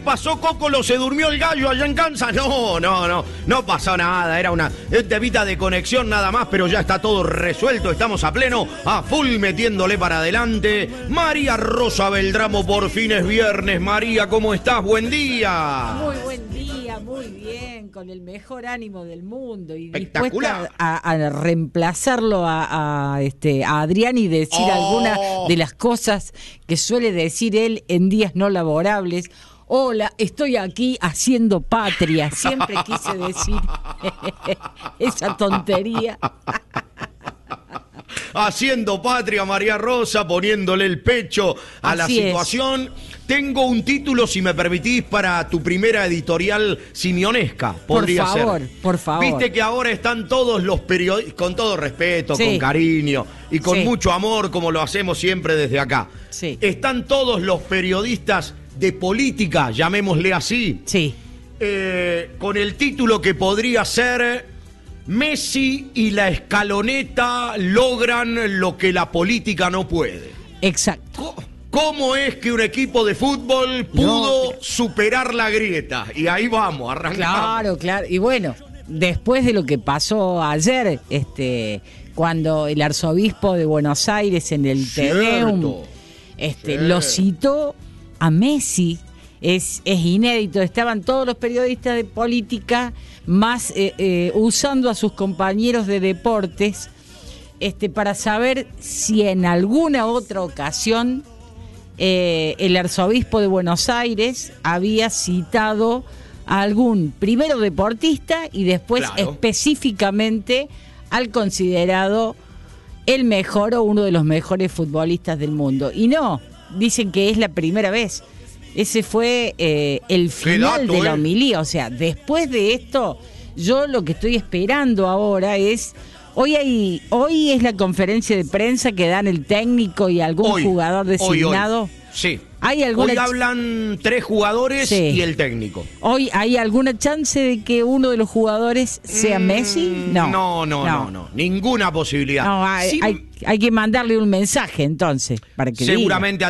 ¿Pasó Cocolo? ¿Se durmió el gallo allá en Kansas? No pasó nada, era una temita de conexión nada más, pero ya está todo resuelto, estamos a pleno, a full metiéndole para adelante. María Rosa Beltramo, por fin es viernes. María, ¿cómo estás? Buen día. Muy buen día, muy bien, con el mejor ánimo del mundo y espectacular, dispuesta a reemplazarlo a Adrián y decir alguna de las cosas que suele decir él en días no laborables. Hola, estoy aquí haciendo patria. Siempre quise decir esa tontería. Haciendo patria, María Rosa, poniéndole el pecho a la situación. Tengo un título, si me permitís, para tu primera editorial simionesca. Podría ser. Por favor. Viste que ahora están todos los periodistas, con todo respeto, con cariño y con mucho amor, como lo hacemos siempre desde acá. Sí. Están todos los periodistas de política, llamémosle así. Sí. Con el título que podría ser: Messi y la escaloneta logran lo que la política no puede. Exacto. ¿Cómo es que un equipo de fútbol pudo superar la grieta? Y ahí vamos, arrancamos. Claro. Y bueno, después de lo que pasó ayer, cuando el arzobispo de Buenos Aires en el Te Deum, lo citó a Messi, es inédito. Estaban todos los periodistas de política más usando a sus compañeros de deportes para saber si en alguna otra ocasión el arzobispo de Buenos Aires había citado a algún primero deportista y después específicamente al considerado el mejor o uno de los mejores futbolistas del mundo. Y no, dicen que es la primera vez. Ese fue el final de la homilía. O sea, después de esto, yo lo que estoy esperando ahora es... Hoy es la conferencia de prensa que dan el técnico y algún jugador designado. Sí. Hoy hablan 3 jugadores y el técnico. ¿Hoy hay alguna chance de que uno de los jugadores sea Messi? No. Ninguna posibilidad. No, hay que mandarle un mensaje entonces para que seguramente diga.